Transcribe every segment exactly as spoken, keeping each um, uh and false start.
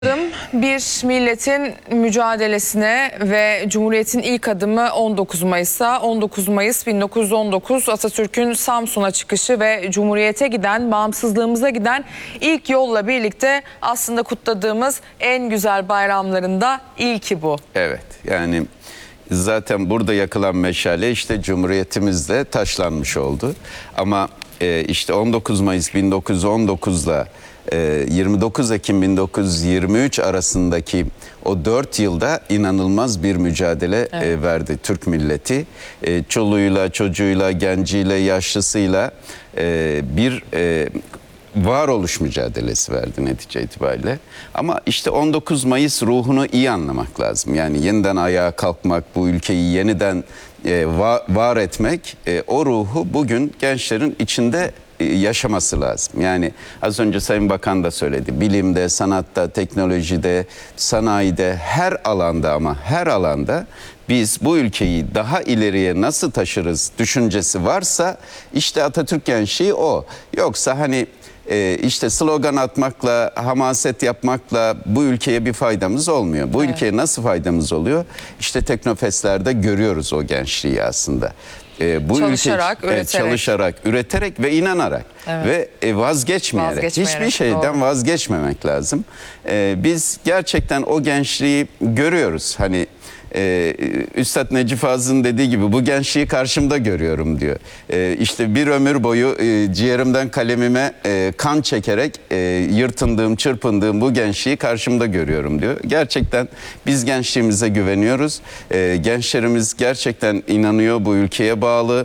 Bir milletin mücadelesine ve Cumhuriyet'in ilk adımı on dokuz Mayıs'a. on dokuz Mayıs bin dokuz yüz on dokuz Atatürk'ün Samsun'a çıkışı ve Cumhuriyet'e giden, bağımsızlığımıza giden ilk yolla birlikte aslında kutladığımız en güzel bayramlarında ilki bu. Evet, yani zaten burada yakılan meşale işte Cumhuriyetimizle taşlanmış oldu. Ama e, işte on dokuz Mayıs bin dokuz yüz on dokuz'la yirmi dokuz Ekim bin dokuz yüz yirmi üç arasındaki o dört yılda inanılmaz bir mücadele evet. verdi Türk milleti. Çoluğuyla, çocuğuyla, genciyle, yaşlısıyla bir varoluş mücadelesi verdi netice itibariyle. Ama işte on dokuz Mayıs ruhunu iyi anlamak lazım. Yani yeniden ayağa kalkmak, bu ülkeyi yeniden var etmek, o ruhu bugün gençlerin içinde yaşaması lazım. Yani az önce Sayın Bakan da söyledi. Bilimde, sanatta, teknolojide, sanayide, her alanda ama her alanda biz bu ülkeyi daha ileriye nasıl taşırız düşüncesi varsa işte Atatürk gençliği o. Yoksa hani e, işte slogan atmakla, hamaset yapmakla bu ülkeye bir faydamız olmuyor. Bu evet. ülkeye nasıl faydamız oluyor? İşte Teknofest'lerde görüyoruz o gençliği aslında. E, bu çalışarak, ülke, üreterek. E, çalışarak, üreterek ve inanarak evet. ve e, vazgeçmeyerek, vazgeçmeyerek, hiçbir şeyden doğru. vazgeçmemek lazım. E, biz gerçekten o gençliği görüyoruz. Hani e, Üstad Necip Fazıl'ın dediği gibi bu gençliği karşımda görüyorum diyor. E, işte bir ömür boyu e, ciğerimden kalemime e, kan çekerek e, yırtındığım, çırpındığım bu gençliği karşımda görüyorum diyor. Gerçekten biz gençliğimize güveniyoruz. E, gençlerimiz gerçekten inanıyor, bu ülkeye bağlı.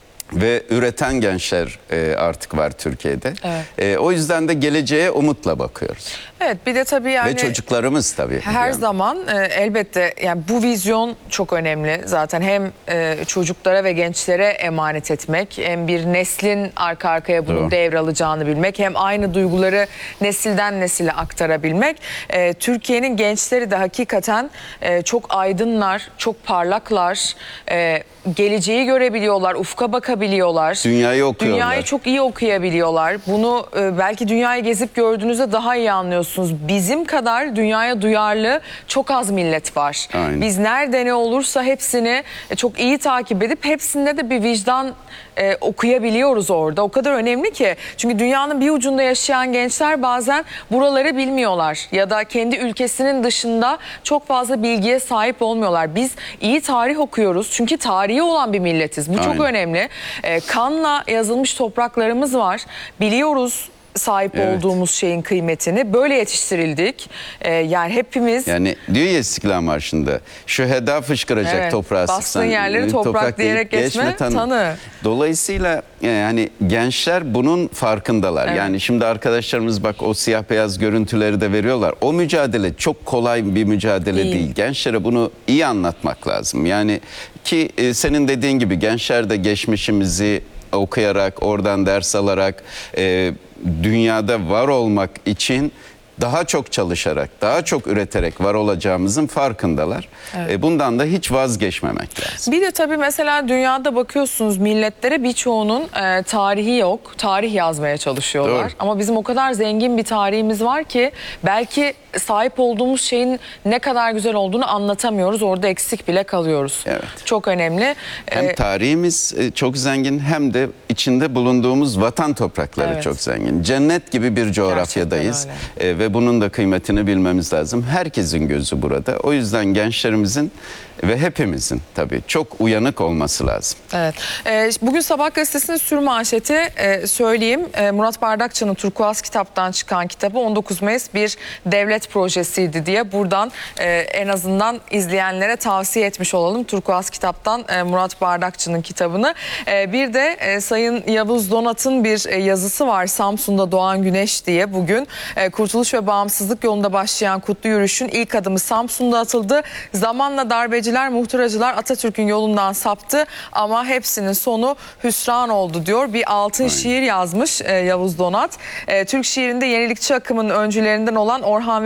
Ve üreten gençler e, artık var Türkiye'de. Evet. E, o yüzden de geleceğe umutla bakıyoruz. Evet, bir de tabii yani... Ve çocuklarımız tabii. Her yani. zaman e, elbette yani bu vizyon çok önemli. Zaten hem e, çocuklara ve gençlere emanet etmek, hem bir neslin arka arkaya bunu devralacağını bilmek, hem aynı duyguları nesilden nesile aktarabilmek. E, Türkiye'nin gençleri de hakikaten e, çok aydınlar, çok parlaklar, e, geleceği görebiliyorlar, ufka bakabiliyorlar. Dünyayı okuyorlar. Dünyayı çok iyi okuyabiliyorlar. Bunu e, belki dünyayı gezip gördüğünüzde daha iyi anlıyorsunuz. Bizim kadar dünyaya duyarlı çok az millet var. Aynen. Biz nerede ne olursa hepsini çok iyi takip edip hepsinde de bir vicdan e, okuyabiliyoruz orada. O kadar önemli ki. Çünkü dünyanın bir ucunda yaşayan gençler bazen buraları bilmiyorlar. Ya da kendi ülkesinin dışında çok fazla bilgiye sahip olmuyorlar. Biz iyi tarih okuyoruz. Çünkü tarihi olan bir milletiz. Bu Aynen. çok önemli. E, kanla yazılmış topraklarımız var. Biliyoruz sahip evet. olduğumuz şeyin kıymetini. Böyle yetiştirildik. Ee, yani hepimiz... Yani diyor ya İstiklal Marşı'nda, şu heda fışkıracak evet. toprağa sıksan. Bastığın yerleri toprak, toprak diyerek geçme, geçme tanı. tanı. Dolayısıyla yani gençler bunun farkındalar. Evet. Yani şimdi arkadaşlarımız bak o siyah beyaz görüntüleri de veriyorlar. O mücadele çok kolay bir mücadele değil. değil. Gençlere bunu iyi anlatmak lazım. Yani ki e, senin dediğin gibi gençler de geçmişimizi okuyarak, oradan ders alarak e, dünyada var olmak için daha çok çalışarak, daha çok üreterek var olacağımızın farkındalar. Evet. E, bundan da hiç vazgeçmemek lazım. Bir de tabii mesela dünyada bakıyorsunuz milletlere birçoğunun e, tarihi yok. Tarih yazmaya çalışıyorlar. Doğru. Ama bizim o kadar zengin bir tarihimiz var ki belki sahip olduğumuz şeyin ne kadar güzel olduğunu anlatamıyoruz. Orada eksik bile kalıyoruz. Evet. Çok önemli. Hem ee, tarihimiz çok zengin hem de içinde bulunduğumuz vatan toprakları evet. çok zengin. Cennet gibi bir coğrafyadayız. E, ve bunun da kıymetini bilmemiz lazım. Herkesin gözü burada. O yüzden gençlerimizin ve hepimizin tabii çok uyanık olması lazım. Evet. Ee, bugün Sabah gazetesinin sürmanşeti e, söyleyeyim. E, Murat Bardakçı'nın Turkuaz kitaptan çıkan kitabı on dokuz Mayıs bir devlet projesiydi diye buradan e, en azından izleyenlere tavsiye etmiş olalım. Turkuaz kitaptan e, Murat Bardakçı'nın kitabını. E, bir de e, Sayın Yavuz Donat'ın bir e, yazısı var. Samsun'da doğan güneş diye bugün e, Kurtuluş ve Bağımsızlık yolunda başlayan kutlu yürüyüşün ilk adımı Samsun'da atıldı. Zamanla darbeciler, muhtıracılar Atatürk'ün yolundan saptı ama hepsinin sonu hüsran oldu diyor. Bir altın Aynen. şiir yazmış e, Yavuz Donat. E, Türk şiirinde yenilikçi akımın öncülerinden olan Orhan Veli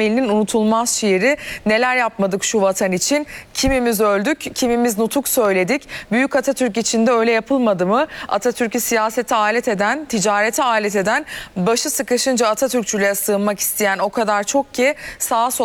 İsmail'in unutulmaz şiiri. Neler yapmadık şu vatan için? Kimimiz öldük, kimimiz nutuk söyledik. Büyük Atatürk için de öyle yapılmadı mı? Atatürk'ü siyasete alet eden, ticarete alet eden, başı sıkışınca Atatürkçülüğe sığınmak isteyen o kadar çok ki sağa sola